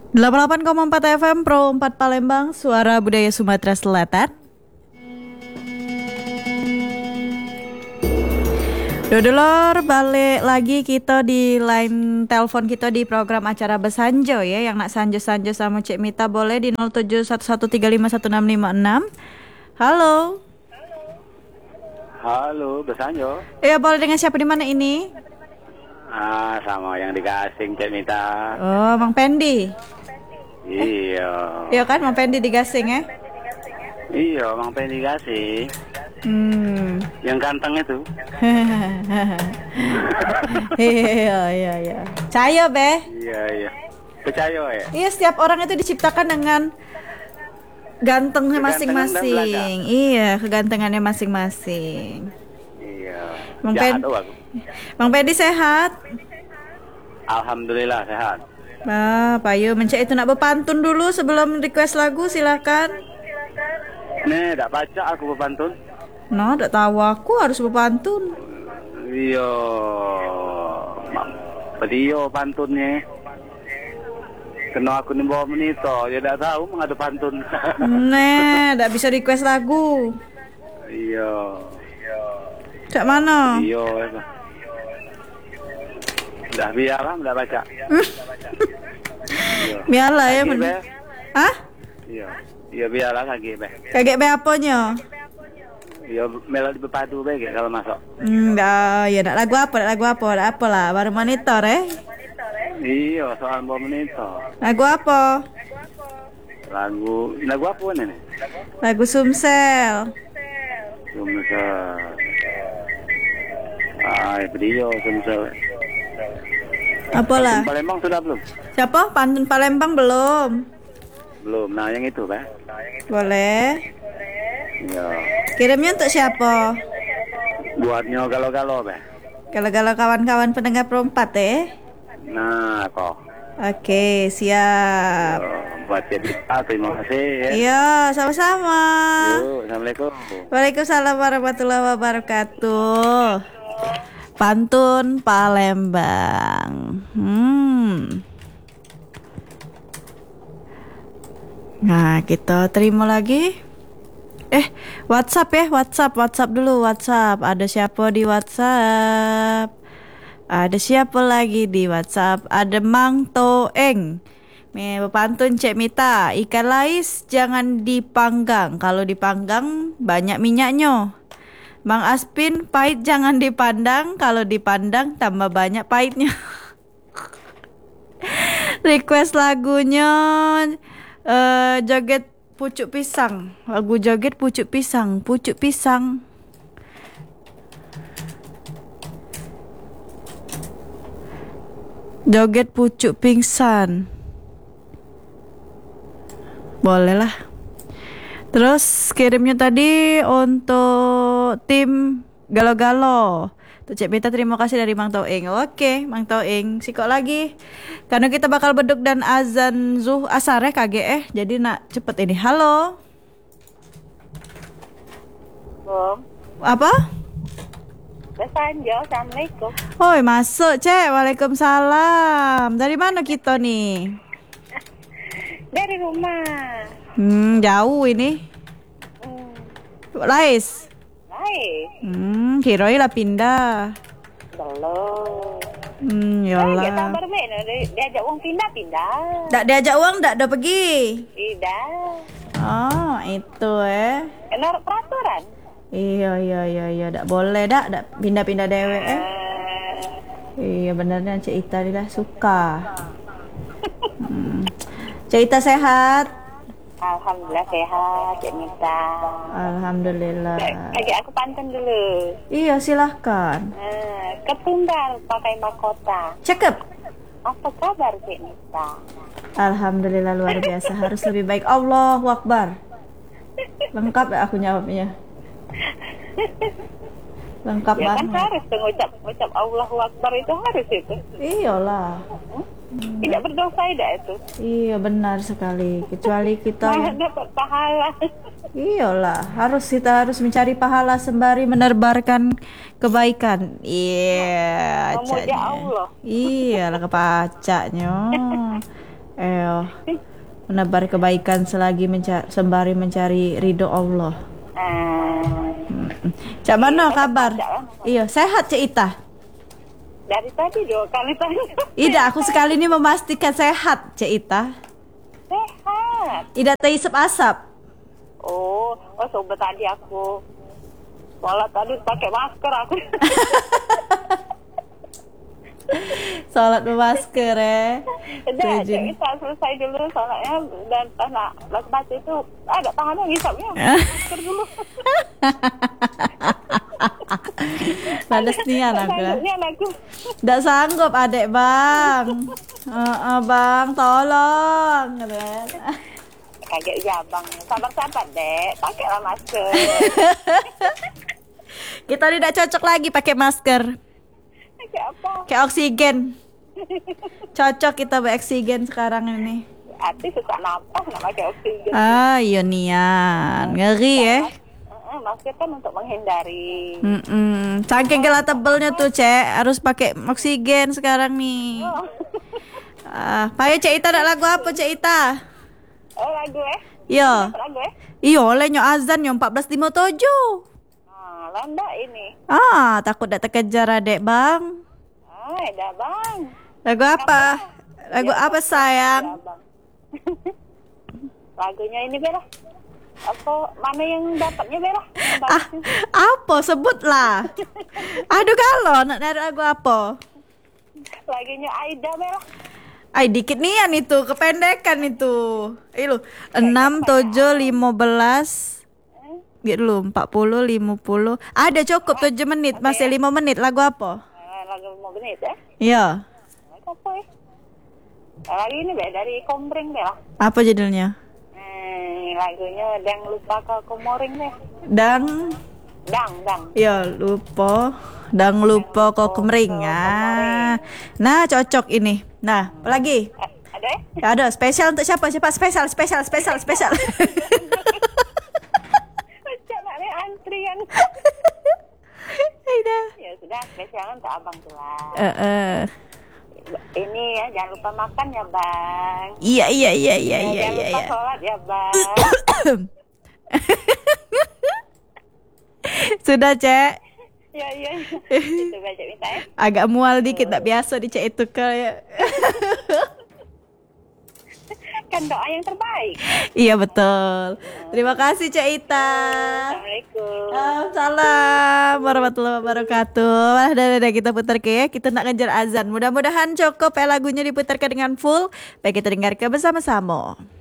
88,4 FM Pro 4 Palembang, suara budaya Sumatera Selatan. Dodolor, balik lagi kita di line telepon kita di program acara Besanjo ya. Yang nak sanjo-sanjo sama Cik Mita boleh di 0711351656. Halo. Halo, Besanjo. Iya, boleh dengan siapa di mana ini? Sama yang di Gasing, Cik Mita. Oh, Mang Pendi. Iya. Iya kan, Mang Pendi di Gasing ya? Iya, Mang Pendi Gasing. Yang ganteng itu. Iya. Cayo, Be. Iya. Percaya ya? Iya, setiap orang itu diciptakan dengan gantengnya masing-masing. Iya, kegantengannya masing-masing. Iya. Mang Pendi sehat? Alhamdulillah sehat. Pak Yu, mencet itu nak berpantun dulu sebelum request lagu, silakan. Nih, tak baca aku berpantun. No, tak tahu aku harus berpantun. Iya. Pedio pantunnya. Kena aku nih bawa menito, ya tak tahu mengadu pantun. Tak bisa request lagu. Iya. Cak mana? Iya. Udah biarlah, udah baca. Biarlah ya. Hah? Iya biarlah lagi, Be. Kaget be apanya? Ya melodi berpadu be kalau masuk. Ya nak lagu apa? Nak apa lah, baru monitor Iya, soal bawa monitor. Lagu apa? Lagu apa nih? Lagu Sumsel. Sumsel. Beliau Sumsel. Apalah? Pantun Palembang sudah belum? Siapa? Pantun Palembang belum. Belum. Nah, yang itu, Be. Boleh. Iya. Kirimnya untuk siapa? Buatnya galau-galau, Be. Kalau kawan-kawan pendengar perempat Nah, kok. Oke, siap. Buat Cedita, terima kasih ya. Iya, sama-sama. Yuk, Assalamualaikum. Waalaikumsalam warahmatullahi wabarakatuh. Pantun Palembang. Nah, kita terima lagi. WhatsApp dulu. Ada siapa di WhatsApp? Ada siapa lagi di WhatsApp? Ada Mang Toeng. Pantun Cik Mita, ikan lais jangan dipanggang. Kalau dipanggang banyak minyaknya. Mang Aspin, pahit jangan dipandang. Kalau dipandang tambah banyak pahitnya. Request lagunya joget pucuk pisang. Lagu joget pucuk pisang. Joget pucuk pingsan. Boleh lah. Terus kirimnya tadi untuk tim Galo-Galo. Tuh Cik Mita, terima kasih dari Mang Toeng. Oke, Mang Toeng, sikok lagi. Karena kita bakal beduk dan azan asar KG jadi nak cepet ini. Halo. Apa? Besanjo, Assalamualaikum. Hoi, masuk Cek. Waalaikumsalam. Dari mana kita nih? Dari rumah. Jauh ini. Lais. Kiroi lah pindah. Belum. Yolah. Ya tak bermain. Diajak uang pindah. Tak diajak uang, tak ada pergi. Tidak. Oh, itu Menurut peraturan. Iya, tak boleh tak pindah-pindah dewek Iya, benernya Cik Ita dia suka. Cik Ita sehat? Alhamdulillah sehat, Cik Mita. Alhamdulillah. Lagi aku pantun dulu. Iya, silahkan. Ketunggal pakai mahkota. Cakep. Apa kabar, Cik Mita? Alhamdulillah luar biasa. Harus lebih baik. Allahu Akbar. Lengkap ya aku jawabnya. Lengkap Ya kan banget. harus mengucap Allahu Akbar itu harus itu. Iyalah. Tidak berdosa tidak itu. Iya benar sekali. Kecuali kita Malah dapat pahala. Iyalah, kita harus mencari pahala sembari menebarkan kebaikan. Iya, Memuja Allah. Iyalah kepacaknya. Menebar kebaikan sembari mencari ridho Allah. Cak mana kabar? Iya, sehat Cik Ita. Dari tadi 2 kali tanya. Ida, aku sekali ini memastikan sehat Cik Ita. Sehat. Ida terhisap asap. Oh, sobat tadi aku sholat tadi pakai masker aku. Sholat bermasker Udah, kita selesai dulu sholatnya dan pas baca itu ada tahanan ngisapnya. Masker dulu. Males nian aku. Nian aku. Nggak sanggup adek bang. Bang tolong. Kaget jabang. Sabar-sabar dek, pakailah masker. Kita tidak cocok lagi pakai masker. Pakai apa? Kayak oksigen. Cocok kita beroksigen sekarang ini. Hati suka napas nak pakai oksigen. Iya nian. Ngeri Masker kan untuk menghindari. Saking gelah tebelnya tuh Cek, harus pakai oksigen sekarang nih. Payo Cek Ita nak lagu apa Cek Ita? Oh lagu Iya. Lagu Iya, oleh nyo azan nyo 14.57. Landa ini. Takut dak terkejar adek bang. Dah bang. Lagu apa? Lagu apa sayang? Dah, bang. Lagunya ini Bella. Apa mana yang dapatnya Bella? Apa sebutlah. Aduh kalau nak nyari lagu apa? Lagunya Aida Bella. Dikit nian itu, kependekan itu. Lu 6, 7, 15. Gitu dulu 40, 50. Ada cukup 7 menit, masih 5 menit. Lagu apa? Lagu 5 menit ya? Iya. Lagu apa ya? Lagu ini dari Komring Bella. Apa judulnya? Lagunya Dang Lupa Kau Komoring deh. Dang. Ya lupa. Dang lupa kau kemering ya. Nah cocok ini. Nah apa lagi? Ada ya? Ada spesial untuk siapa? Spesial. Jangan antrian. Aida. Ya sudah spesial untuk abang tuh lah. Ini ya jangan lupa makan ya bang. Iya. Jangan lupa sholat ya bang. Sudah Cek. Iya. Itu baca minta ya. Agak mual dikit, tak biasa di Cek itu kayak. Kan doa yang terbaik. Iya betul. Terima kasih Cek Ita. Assalamualaikum. Salam warahmatullahi wabarakatuh. Udah kita putar ke ya. Kita nak ngejar azan. Mudah-mudahan cukup lagunya diputarkan dengan full. Baik kita dengarkan bersama-sama.